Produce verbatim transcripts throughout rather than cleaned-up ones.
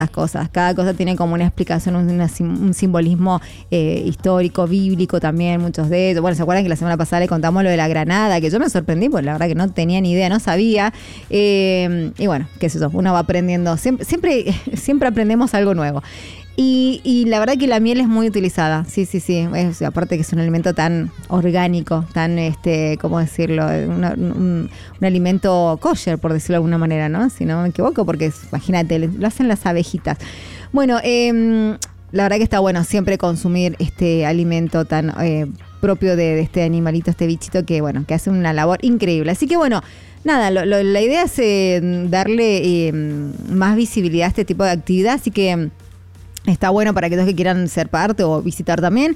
las cosas, cada cosa tiene como una explicación, un, una, un simbolismo eh, histórico, bíblico también, muchos de ellos. Bueno, ¿se acuerdan que la semana pasada le contamos lo de la granada? Que yo me sorprendí, porque la verdad que no tenía ni idea, no sabía. Eh, y bueno, qué sé yo, uno va aprendiendo, siempre, siempre, siempre aprendemos algo nuevo. Y, y la verdad que la miel es muy utilizada, sí, sí, sí, es, aparte que es un alimento tan orgánico, tan, este, ¿cómo decirlo? Una, un, un alimento kosher, por decirlo de alguna manera, ¿no? Si no me equivoco, porque imagínate, lo hacen las abejitas. Bueno, eh, la verdad que está bueno siempre consumir este alimento tan eh, propio de, de este animalito, este bichito que, bueno, que hace una labor increíble. Así que, bueno, nada, lo, lo, la idea es eh, darle eh, más visibilidad a este tipo de actividad, así que está bueno para aquellos que quieran ser parte o visitar también.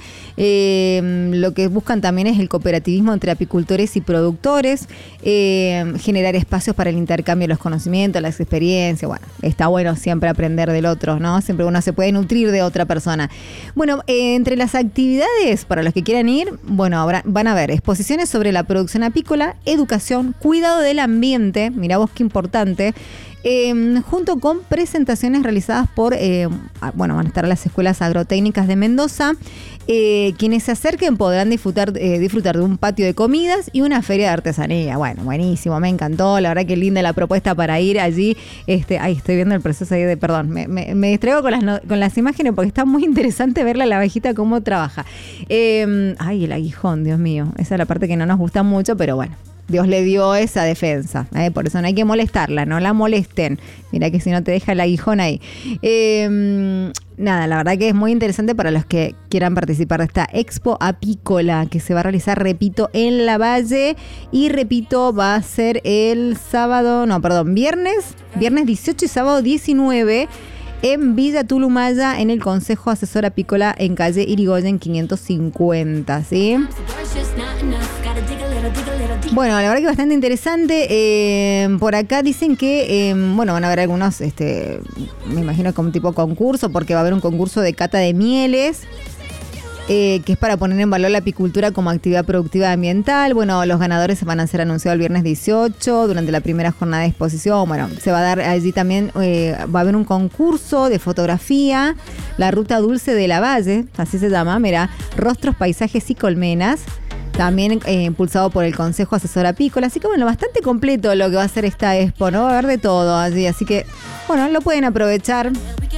Eh, lo que buscan también es el cooperativismo entre apicultores y productores, eh, generar espacios para el intercambio de los conocimientos, las experiencias. Bueno, está bueno siempre aprender del otro, ¿no? Siempre uno se puede nutrir de otra persona. Bueno, eh, entre las actividades para los que quieran ir, bueno, habrá, van a ver exposiciones sobre la producción apícola, educación, cuidado del ambiente, mirá vos qué importante, Eh, junto con presentaciones realizadas por, eh, bueno, van a estar las escuelas agrotécnicas de Mendoza. Eh, quienes se acerquen podrán disfrutar, eh, disfrutar de un patio de comidas y una feria de artesanía. Bueno, buenísimo, me encantó, la verdad que linda la propuesta para ir allí. Este, ay, estoy viendo el proceso ahí de, perdón, me, me, me distraigo con las, no, con las imágenes porque está muy interesante verla a la abejita cómo trabaja. Eh, ay, el aguijón, Dios mío, esa es la parte que no nos gusta mucho, pero bueno. Dios le dio esa defensa, ¿eh? Por eso no hay que molestarla, no la molesten. Mira que si no te deja el aguijón ahí. Eh, nada, la verdad que es muy interesante para los que quieran participar de esta Expo Apícola que se va a realizar, repito, en Lavalle. Y repito, va a ser el sábado, no, perdón, viernes, viernes dieciocho y sábado diecinueve en Villa Tulumaya, en el Consejo Asesor Apícola en calle Irigoyen quinientos cincuenta, ¿sí? Bueno, la verdad que bastante interesante. Eh, por acá dicen que, eh, bueno, van a haber algunos, este, me imagino como tipo concurso, porque va a haber un concurso de cata de mieles, eh, que es para poner en valor la apicultura como actividad productiva ambiental. Bueno, los ganadores van a ser anunciados el viernes dieciocho, durante la primera jornada de exposición. Bueno, se va a dar allí también, eh, va a haber un concurso de fotografía, la Ruta Dulce de Lavalle, así se llama, mira, rostros, paisajes y colmenas. También eh, impulsado por el Consejo Asesor Apícola. Así que bueno, bastante completo lo que va a ser esta expo, ¿no? Va a haber de todo allí. Así que, bueno, lo pueden aprovechar.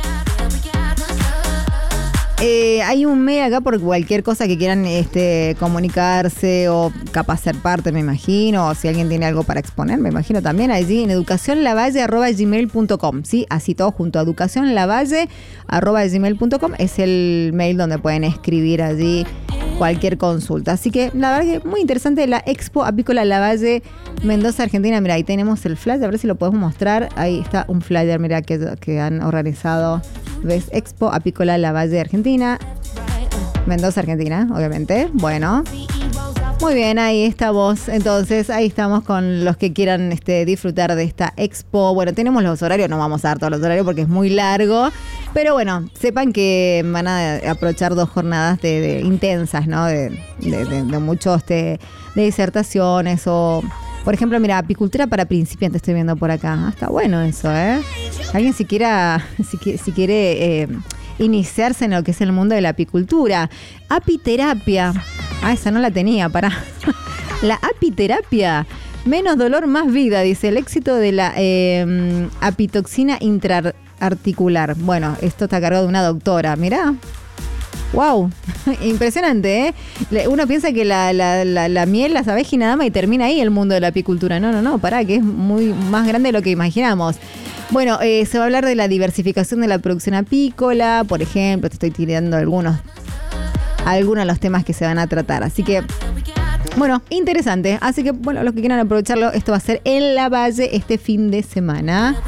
Eh, hay un mail acá por cualquier cosa que quieran este, comunicarse o capaz ser parte, me imagino. O si alguien tiene algo para exponer, me imagino también allí en educacionlavalle arroba gmail punto com. ¿Sí? Así todo junto a educacionlavalle arroba gmail punto com es el mail donde pueden escribir allí cualquier consulta. Así que la verdad que muy interesante la Expo Apícola Lavalle, Mendoza, Argentina. Mira, ahí tenemos el flyer, a ver si lo podemos mostrar. Ahí está un flyer, mira, que, que han organizado. ¿Ves? Expo Apícola Lavalle, Argentina. Mendoza, Argentina, obviamente. Bueno. Muy bien, ahí estamos. Entonces, ahí estamos con los que quieran este, disfrutar de esta expo. Bueno, tenemos los horarios, no vamos a dar todos los horarios porque es muy largo. Pero bueno, sepan que van a aprovechar dos jornadas de, de intensas, ¿no? De, de, de, de muchos de, de disertaciones o, por ejemplo, mira, apicultura para principiantes estoy viendo por acá. Ah, está bueno eso, ¿eh? Alguien si quiera, si, si quiere eh, iniciarse en lo que es el mundo de la apicultura. Apiterapia. Ah, esa no la tenía, pará. La apiterapia. Menos dolor, más vida, dice. El éxito de la eh, apitoxina intraarticular. Bueno, esto está a cargo de una doctora. Mirá. Wow, impresionante, ¿eh? Uno piensa que la, la, la, la miel, las abejas y nada más y termina ahí el mundo de la apicultura. No, no, no, pará, que es muy más grande de lo que imaginamos. Bueno, eh, se va a hablar de la diversificación de la producción apícola, por ejemplo, te estoy tirando algunos, algunos de los temas que se van a tratar. Así que, bueno, interesante. Así que, bueno, los que quieran aprovecharlo, esto va a ser en Lavalle este fin de semana.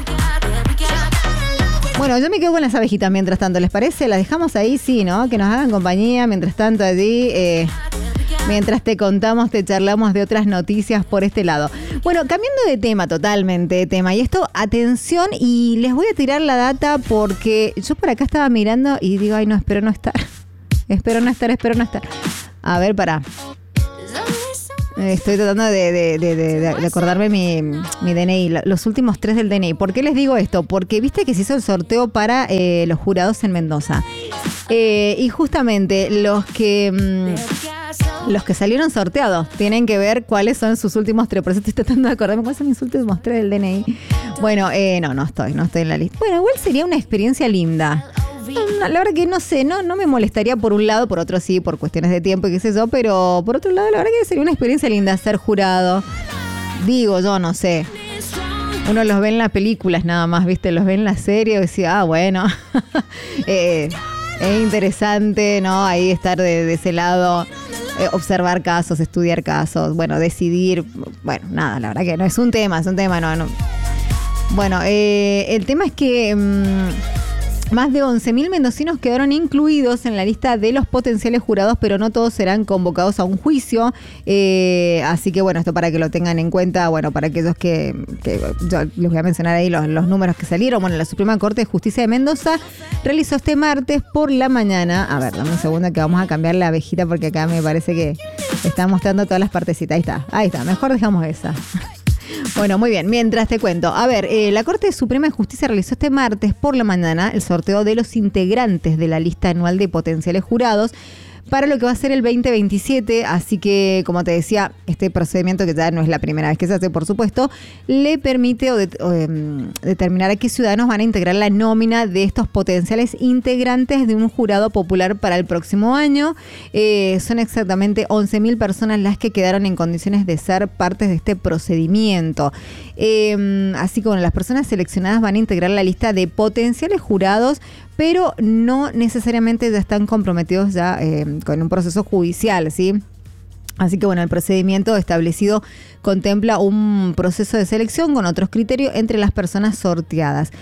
Bueno, yo me quedo con las abejitas mientras tanto, ¿les parece? Las dejamos ahí, sí, ¿no? Que nos hagan compañía mientras tanto allí. Eh, mientras te contamos, te charlamos de otras noticias por este lado. Bueno, cambiando de tema, totalmente de tema. Y esto, atención, y les voy a tirar la data porque yo por acá estaba mirando y digo, ay, no, espero no estar. Espero no estar, espero no estar. A ver, pará. Estoy tratando de, de, de, de, de acordarme mi, mi D N I, los últimos tres del D N I. ¿Por qué les digo esto? Porque viste que se hizo el sorteo para eh, los jurados en Mendoza. Eh, y justamente los que mmm, los que salieron sorteados tienen que ver cuáles son sus últimos tres. Por eso estoy tratando de acordarme cuáles son mis últimos tres del D N I. Bueno, eh, no, no estoy, no estoy en la lista. Bueno, igual sería una experiencia linda. La verdad que no sé, no, no me molestaría por un lado, por otro sí, por cuestiones de tiempo y qué sé yo, pero por otro lado la verdad que sería una experiencia linda ser jurado. Digo yo, no sé. Uno los ve en las películas nada más, ¿viste? Los ve en la serie y decía, ah, bueno, eh, es interesante, ¿no? Ahí estar de, de ese lado, eh, observar casos, estudiar casos, bueno, decidir, bueno, nada, la verdad que no es un tema, es un tema, no, no. Bueno, eh, el tema es que... Mmm, más de once mil mendocinos quedaron incluidos en la lista de los potenciales jurados, pero no todos serán convocados a un juicio. Eh, así que bueno, esto para que lo tengan en cuenta, bueno, para aquellos que, que yo les voy a mencionar ahí los, los números que salieron. Bueno, la Suprema Corte de Justicia de Mendoza realizó este martes por la mañana. A ver, dame un segundo que vamos a cambiar la abejita porque acá me parece que está mostrando todas las partecitas. Ahí está, ahí está, mejor dejamos esa. Bueno, muy bien, mientras te cuento. A ver, eh, la Corte Suprema de Justicia realizó este martes por la mañana el sorteo de los integrantes de la lista anual de potenciales jurados para lo que va a ser el veinte veintisiete, así que, como te decía, este procedimiento, que ya no es la primera vez que se hace, por supuesto, le permite o de, o, eh, determinar a qué ciudadanos van a integrar la nómina de estos potenciales integrantes de un jurado popular para el próximo año. Eh, son exactamente once mil personas las que quedaron en condiciones de ser partes de este procedimiento. Eh, así que, bueno, las personas seleccionadas van a integrar la lista de potenciales jurados, pero no necesariamente ya están comprometidos ya eh, con un proceso judicial, ¿sí? Así que bueno, el procedimiento establecido contempla un proceso de selección con otros criterios entre las personas sorteadas.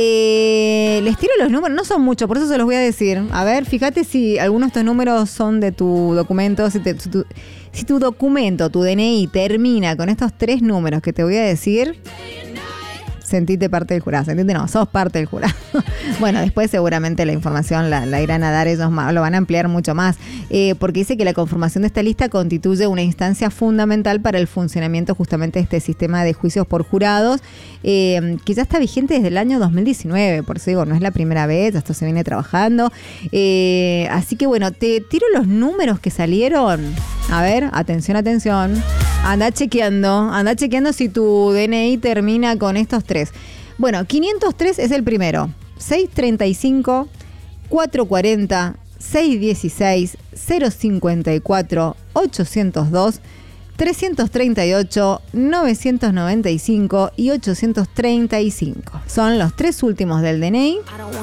Eh, les tiro los números, no son muchos, por eso se los voy a decir. A ver, fíjate si algunos de estos números son de tu documento, si, te, si, tu, si tu documento, tu D N I termina con estos tres números que te voy a decir... Sentite parte del jurado, sentite no, sos parte del jurado. Bueno, después seguramente la información la, la irán a dar ellos más, lo van a ampliar mucho más, eh, porque dice que la conformación de esta lista constituye una instancia fundamental para el funcionamiento justamente de este sistema de juicios por jurados, eh, que ya está vigente desde el año dos mil diecinueve, por eso digo, no es la primera vez, esto se viene trabajando. Eh, así que bueno, te tiro los números que salieron. A ver, atención, atención. Anda chequeando, anda chequeando si tu D N I termina con estos tres. Bueno, quinientos tres es el primero. seiscientos treinta y cinco, cuatrocientos cuarenta, seiscientos dieciséis, cero cincuenta y cuatro, ochocientos dos, trescientos treinta y ocho, novecientos noventa y cinco y ochocientos treinta y cinco. Son los tres últimos del D N I.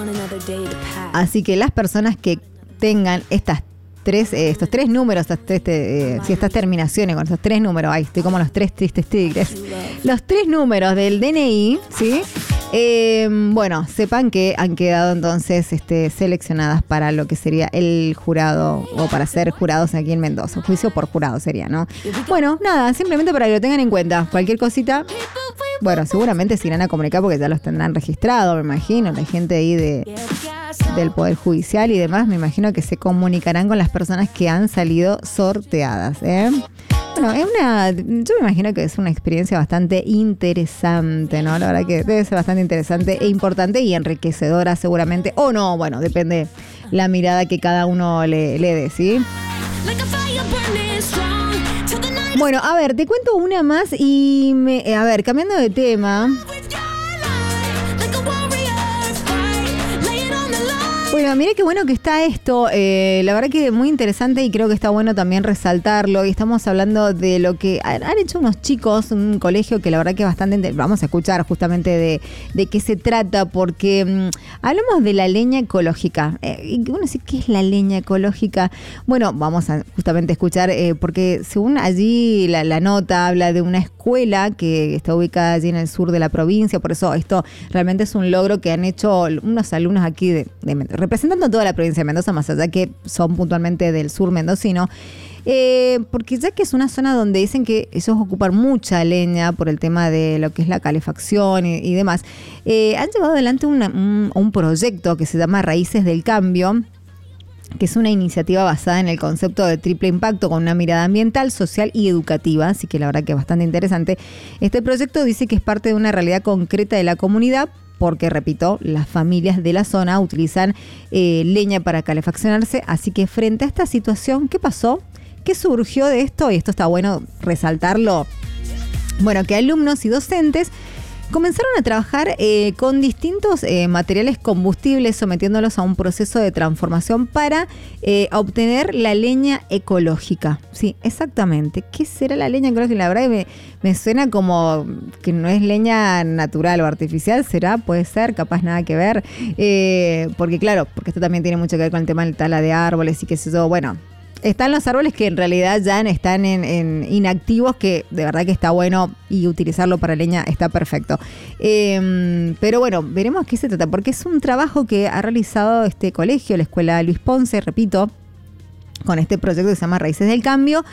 Así que las personas que tengan estas Tres, eh, estos tres números, estas tres, eh, si estas terminaciones con estos tres números, ahí estoy como los tres tristes tigres. Los tres números del D N I, ¿sí? Eh, bueno, sepan que han quedado entonces este, seleccionadas para lo que sería el jurado o para ser jurados aquí en Mendoza. Juicio por jurado sería, ¿no? Bueno, nada, simplemente para que lo tengan en cuenta. Cualquier cosita, bueno, seguramente se irán a comunicar porque ya los tendrán registrados, me imagino. La gente ahí de... del Poder Judicial y demás, me imagino que se comunicarán con las personas que han salido sorteadas, ¿eh? Bueno, es una, yo me imagino que es una experiencia bastante interesante, ¿no? La verdad que debe ser bastante interesante e importante y enriquecedora seguramente, o no, bueno, depende la mirada que cada uno le, le dé, ¿sí? Bueno, a ver, te cuento una más y, me, a ver, cambiando de tema... Bueno, mire qué bueno que está esto, eh, la verdad que muy interesante y creo que está bueno también resaltarlo y estamos hablando de lo que han hecho unos chicos, un colegio que la verdad que es bastante, vamos a escuchar justamente de, de qué se trata porque mmm, hablamos de la leña ecológica, eh, y uno dice, ¿qué es la leña ecológica? Bueno, vamos a justamente escuchar eh, porque según allí la, la nota habla de una escuela que está ubicada allí en el sur de la provincia, por eso esto realmente es un logro que han hecho unos alumnos aquí de, de Mendoza, representando toda la provincia de Mendoza, más allá que son puntualmente del sur mendocino, eh, porque ya que es una zona donde dicen que ellos ocupan mucha leña por el tema de lo que es la calefacción y, y demás, eh, han llevado adelante una, un, un proyecto que se llama Raíces del Cambio, que es una iniciativa basada en el concepto de triple impacto con una mirada ambiental, social y educativa, así que la verdad que es bastante interesante. Este proyecto dice que es parte de una realidad concreta de la comunidad, porque, repito, las familias de la zona utilizan eh, leña para calefaccionarse, así que frente a esta situación, ¿qué pasó? ¿Qué surgió de esto? Y esto está bueno resaltarlo. Bueno, que alumnos y docentes comenzaron a trabajar eh, con distintos eh, materiales combustibles, sometiéndolos a un proceso de transformación para eh, obtener la leña ecológica. Sí, exactamente. ¿Qué será la leña ecológica? La verdad que me, me suena como que no es leña natural o artificial. ¿Será? Puede ser, capaz nada que ver. Eh, porque claro, porque esto también tiene mucho que ver con el tema del tala de árboles y qué sé yo. Bueno, están los árboles que en realidad ya están en, en inactivos, que de verdad que está bueno, y utilizarlo para leña está perfecto. Eh, pero bueno, veremos qué se trata, porque es un trabajo que ha realizado este colegio, la Escuela Luis Ponce, repito, con este proyecto que se llama Raíces del Cambio.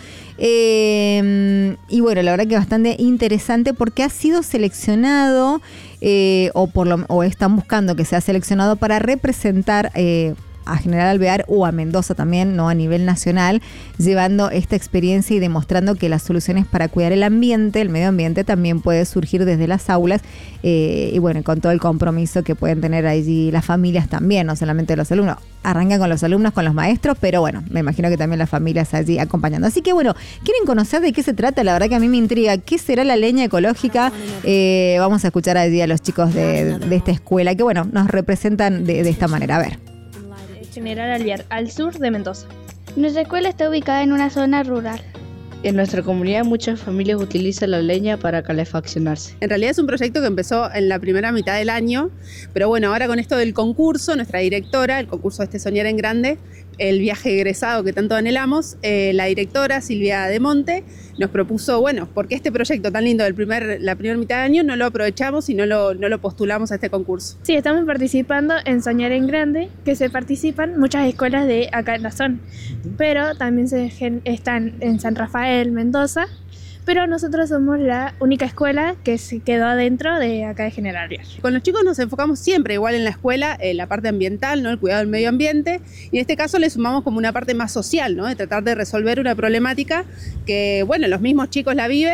Eh, y bueno, la verdad que es bastante interesante porque ha sido seleccionado, eh, o, por lo, o están buscando que sea seleccionado para representar Eh, a General Alvear o a Mendoza también, no a nivel nacional, llevando esta experiencia y demostrando que las soluciones para cuidar el ambiente, el medio ambiente, también puede surgir desde las aulas, eh, y bueno, con todo el compromiso que pueden tener allí las familias también, no solamente los alumnos. Arrancan con los alumnos, con los maestros, pero bueno, me imagino que también las familias allí acompañando. Así que bueno, ¿quieren conocer de qué se trata? La verdad que a mí me intriga. ¿Qué será la leña ecológica? Eh, vamos a escuchar allí a los chicos de, de esta escuela que bueno, nos representan de, de esta manera. A ver. General Alvear, al sur de Mendoza. Nuestra escuela está ubicada en una zona rural. En nuestra comunidad muchas familias utilizan la leña para calefaccionarse. En realidad es un proyecto que empezó en la primera mitad del año, pero bueno, ahora con esto del concurso, nuestra directora, el concurso este Soñar en Grande, el viaje egresado que tanto anhelamos, eh, la directora Silvia de Monte nos propuso, bueno, ¿por qué este proyecto tan lindo del primer, la primera mitad de año no lo aprovechamos y no lo, no lo postulamos a este concurso? Sí, estamos participando en Soñar en Grande, que se participan muchas escuelas de acá en la zona, pero también se están en San Rafael, Mendoza, pero nosotros somos la única escuela que se quedó adentro de acá de General Alvear. Con los chicos nos enfocamos siempre igual en la escuela, en la parte ambiental, ¿no? El cuidado del medio ambiente, y en este caso le sumamos como una parte más social, ¿no? De tratar de resolver una problemática que, bueno, los mismos chicos la viven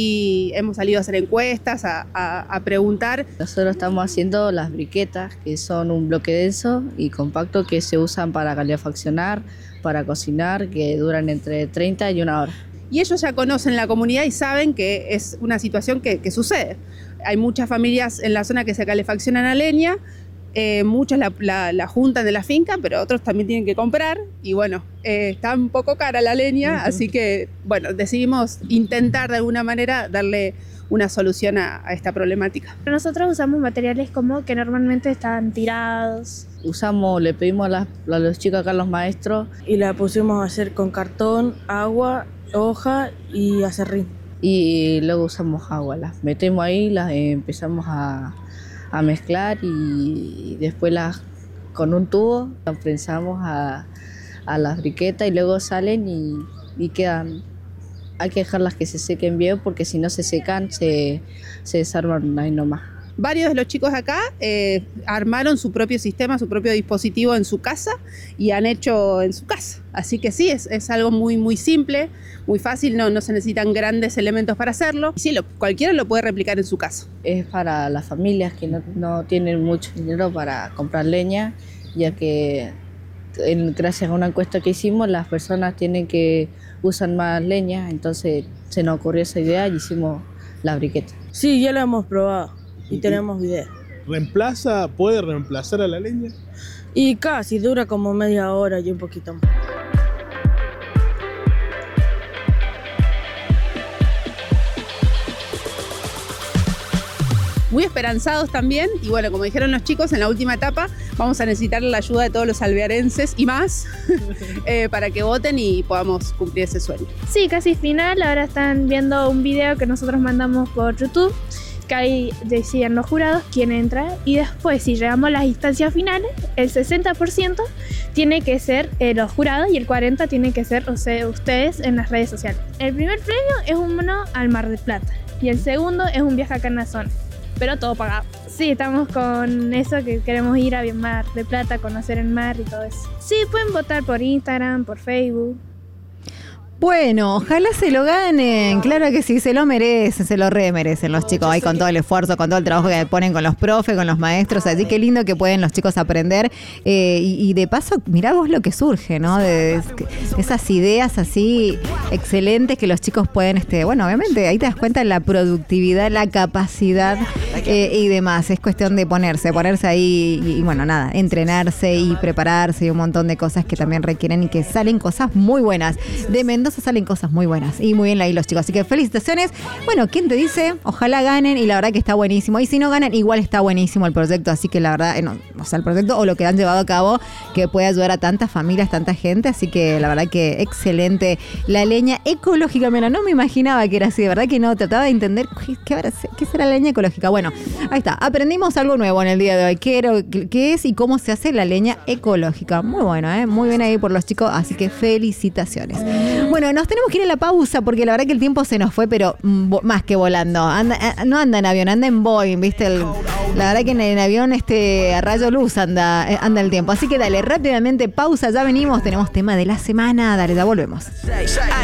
y hemos salido a hacer encuestas, a, a, a preguntar. Nosotros estamos haciendo las briquetas, que son un bloque denso y compacto que se usan para calefaccionar, para cocinar, que duran entre treinta y una hora. Y ellos ya conocen la comunidad y saben que es una situación que, que sucede. Hay muchas familias en la zona que se calefaccionan a leña, eh, muchos la, la, la juntan de la finca, pero otros también tienen que comprar. Y bueno, eh, está un poco cara la leña, uh-huh. Así que bueno, decidimos intentar de alguna manera darle una solución a, a esta problemática. Nosotros usamos materiales como que normalmente están tirados. Usamos, le pedimos a, las, a los chicos acá, los maestros, y la pusimos a hacer con cartón, agua, hoja y acerrín. Y luego usamos agua, las metemos ahí, las empezamos a, a mezclar y después las con un tubo las prensamos a, a las briquetas y luego salen y, y quedan. Hay que dejarlas que se sequen bien porque si no se secan se, se desarman ahí nomás. Varios de los chicos acá eh, armaron su propio sistema, su propio dispositivo en su casa y han hecho en su casa. Así que sí, es, es algo muy, muy simple, muy fácil, no, no se necesitan grandes elementos para hacerlo. Sí, lo, cualquiera lo puede replicar en su casa. Es para las familias que no, no tienen mucho dinero para comprar leña, ya que en, gracias a una encuesta que hicimos, las personas tienen que usan más leña, entonces se nos ocurrió esa idea y hicimos la briqueta. Sí, ya la hemos probado. Y tenemos video. ¿Reemplaza, puede reemplazar a la leña? Y casi, dura como media hora y un poquito más. Muy esperanzados también, y bueno, como dijeron los chicos, en la última etapa vamos a necesitar la ayuda de todos los alvearenses y más eh, para que voten y podamos cumplir ese sueño. Sí, casi final, ahora están viendo un video que nosotros mandamos por YouTube, que ahí decían los jurados quién entra, y después si llegamos a las instancias finales, el sesenta por ciento tiene que ser eh, los jurados y el cuarenta por ciento tiene que ser o sea, ustedes en las redes sociales. El primer premio es un mono al Mar del Plata y el segundo es un viaje acá en la zona. pero todo pagado. Sí, estamos con eso que queremos ir a Mar de Plata, conocer el mar y todo eso. Sí, pueden votar por Instagram, por Facebook. Bueno, ojalá se lo ganen, claro que sí, se lo merecen, se lo re merecen los chicos, ahí con todo el esfuerzo, con todo el trabajo que ponen con los profes, con los maestros, así que lindo que pueden los chicos aprender eh, y, y de paso, mirá vos lo que surge, ¿no? De, de esas ideas así excelentes que los chicos pueden, este, bueno, obviamente ahí te das cuenta de la productividad, la capacidad eh, y demás, es cuestión de ponerse, ponerse ahí y, y bueno, nada, entrenarse y prepararse y un montón de cosas que también requieren y que salen cosas muy buenas. De Mendoza salen cosas muy buenas y muy bien ahí los chicos, así que felicitaciones. Bueno, ¿quién te dice? Ojalá ganen y la verdad que está buenísimo, y si no ganan igual está buenísimo el proyecto, así que la verdad, eh, no, o sea, el proyecto o lo que han llevado a cabo que puede ayudar a tantas familias, tanta gente, así que la verdad que excelente. La leña ecológica, mira, no me imaginaba que era así, de verdad que no, trataba de entender qué, qué, habrá, qué será la leña ecológica. Bueno, ahí está, aprendimos algo nuevo en el día de hoy, qué, era, qué es y cómo se hace la leña ecológica. Muy bueno, ¿eh? Muy bien ahí por los chicos, así que felicitaciones. Bueno, nos tenemos que ir a la pausa porque la verdad que el tiempo se nos fue, pero mm, más que volando. Anda, no anda en avión, anda en Boeing, ¿viste? El, la verdad que en, en avión este, a rayo luz anda, anda el tiempo. Así que dale, rápidamente pausa, ya venimos, tenemos tema de la semana, dale, ya volvemos.